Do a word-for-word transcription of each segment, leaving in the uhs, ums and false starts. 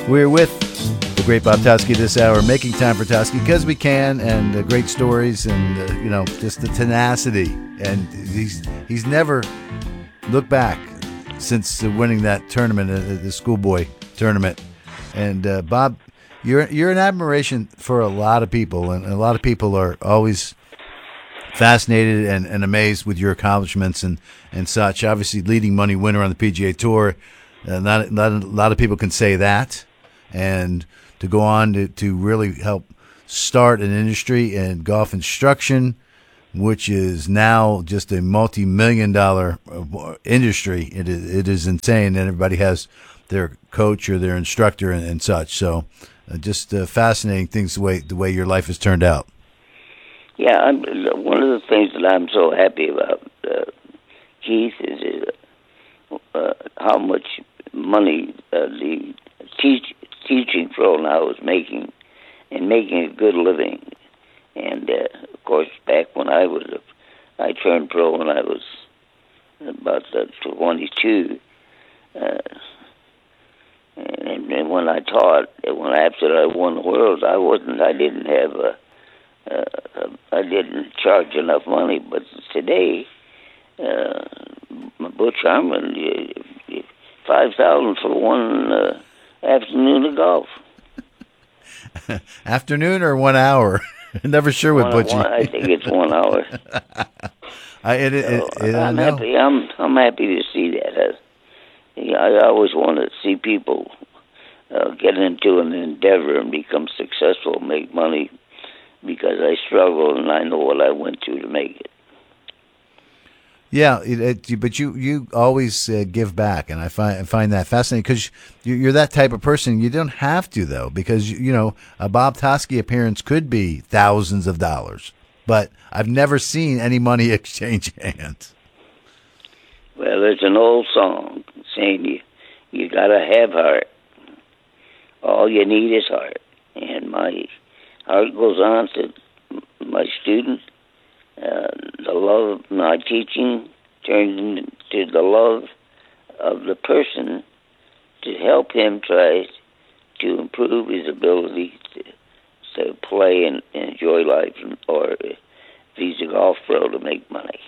We're with the great Bob Toski this hour, making time for Toski because we can, and uh, great stories, and uh, you know, just the tenacity. And he's he's never looked back since uh, winning that tournament, uh, the schoolboy tournament. And uh, Bob, you're you're an admiration for a lot of people, and a lot of people are always fascinated and, and amazed with your accomplishments and, and such. Obviously, leading money winner on the P G A Tour. Uh, not, not a lot of people can say that. And to go on to, to really help start an industry in golf instruction, which is now just a multi-million dollar industry. It is, it is insane. And everybody has their coach or their instructor and, and such. So uh, just uh, fascinating things the way, the way your life has turned out. Yeah, I'm, one of the things that I'm so happy about, uh, Keith, is uh, how much money uh, the teach, teaching pro now is making, and making a good living. And uh, of course, back when I was, a, I turned pro when I was about uh, twenty-two, uh, and, and when I taught, when after I won the world, I wasn't, I didn't have a, uh, I didn't charge enough money. But today, uh, Butch Harmon, five thousand for one uh, afternoon of golf. Afternoon or one hour? Never sure with one, Butchie. One, I think it's one hour. I, it, it, so it, I I'm know. happy. I'm I'm happy to see that. Uh, I always want to see people uh, get into an endeavor and become successful, make money, because I struggled and I know what I went through to make it. Yeah, it, it, but you, you always uh, give back, and I find I find that fascinating because you're that type of person. You don't have to, though, because, you know, a Bob Toski appearance could be thousands of dollars, but I've never seen any money exchange hands. Well, there's an old song saying you, you got to have heart. All you need is heart. And my heart goes on to my students. Uh, the love of my teaching turns into the love of the person to help him try to improve his ability to, to play and, and enjoy life, or if he's a golf pro, to make money.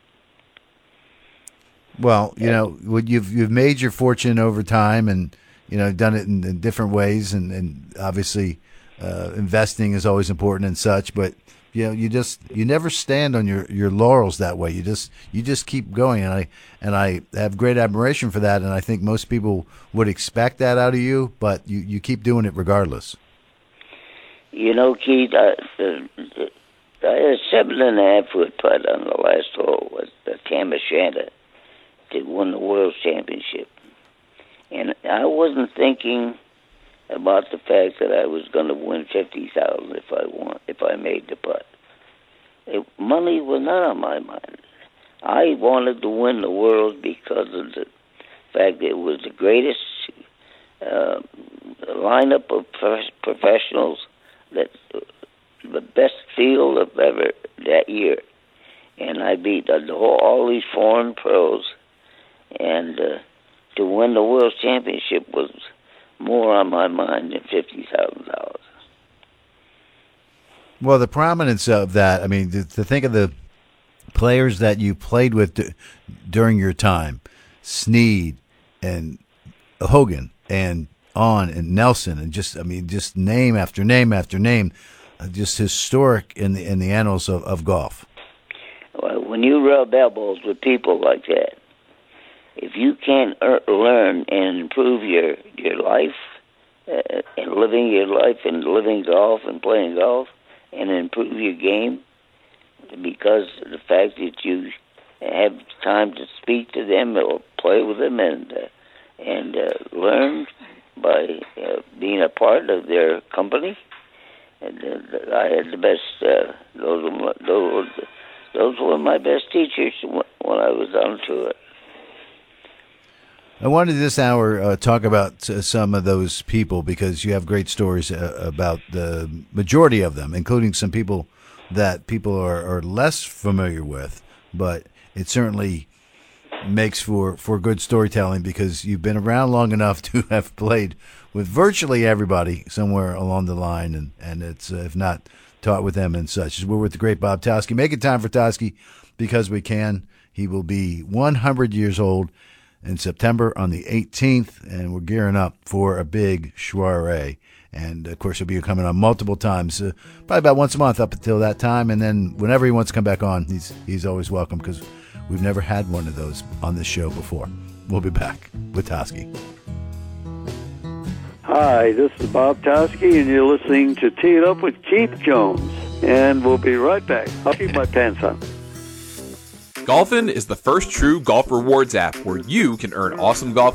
Well, you know, you've you've made your fortune over time, and you know, done it in, in different ways, and, and obviously uh, investing is always important and such, but you know, you just you never stand on your, your laurels that way. You just you just keep going, and I and I have great admiration for that. And I think most people would expect that out of you, but you, you keep doing it regardless. You know, Keith, I, uh, I had a seven and a half foot putt on the last hole with the Tam O'Shanter to win the World Championship, and I wasn't thinking about the fact that I was going to win fifty thousand if I won, if I made the putt. It, money was not on my mind. I wanted to win the world because of the fact that it was the greatest uh, lineup of pro- professionals, that the best field of ever that year, and I beat the whole, all these foreign pros, and uh, to win the World Championship was more on my mind than fifty thousand dollars. Well, the prominence of that, I mean, to, to think of the players that you played with d- during your time, Snead and Hogan and On and Nelson, and just, I mean, just name after name after name, uh, just historic in the in the annals of, of golf. Well, when you rub elbows with people like that, if you can't er- learn and improve your your life, uh, and living your life and living golf and playing golf, and improve your game, because of the fact that you have time to speak to them or play with them and uh, and uh, learn by uh, being a part of their company. And uh, I had the best. Uh, those were my, those were, those were my best teachers when I was on tour. I wanted this hour uh, talk about uh, some of those people because you have great stories uh, about the majority of them, including some people that people are, are less familiar with. But it certainly makes for, for good storytelling because you've been around long enough to have played with virtually everybody somewhere along the line, and, and it's, uh, if not, taught with them and such. We're with the great Bob Toski. Making time for Toski because we can. He will be one hundred years old in September on the eighteenth, and we're gearing up for a big soiree. And, of course, he'll be coming on multiple times, uh, probably about once a month up until that time. And then whenever he wants to come back on, he's he's always welcome because we've never had one of those on this show before. We'll be back with Toski. Hi, this is Bob Toski, and you're listening to Tee It Up with Keith Jones. And we'll be right back. I'll keep my pants on. Golfin is the first true golf rewards app where you can earn awesome golf